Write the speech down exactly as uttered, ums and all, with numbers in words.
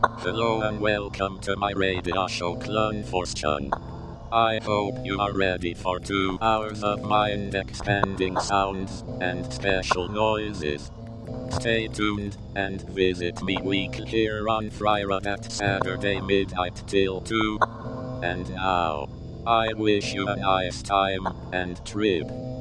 Hello and welcome to my radio show Clone Force Chun. I hope you are ready for two hours of mind-expanding sounds and special noises. Stay tuned and visit me weekly here on Friday at Saturday midnight till two. And now, I wish you a nice time and trip.